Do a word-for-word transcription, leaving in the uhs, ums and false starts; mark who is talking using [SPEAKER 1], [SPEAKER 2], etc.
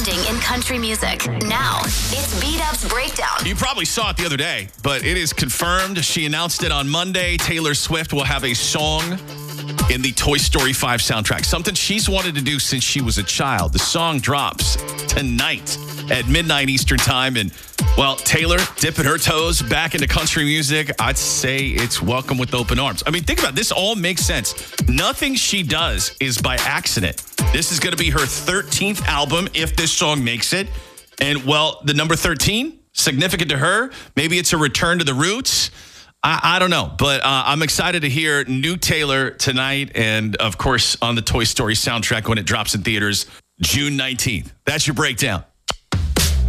[SPEAKER 1] trending in country music. Now, it's B-Dub's Breakdown.
[SPEAKER 2] You probably saw it the other day, but it is confirmed. She announced it on Monday. Taylor Swift will have a song in the Toy Story five soundtrack, something she's wanted to do since she was a child. The song drops tonight at midnight Eastern time, and well, Taylor dipping her toes back into country music. I'd say it's welcome with open arms. I mean, think about it. This all makes sense. Nothing she does is by accident. This is going to be her thirteenth album if this song makes it. And well, the number thirteen, significant to her. Maybe it's a return to the roots. I, I don't know, but uh, I'm excited to hear new Taylor tonight. And of course, on the Toy Story soundtrack when it drops in theaters June nineteenth. That's your breakdown.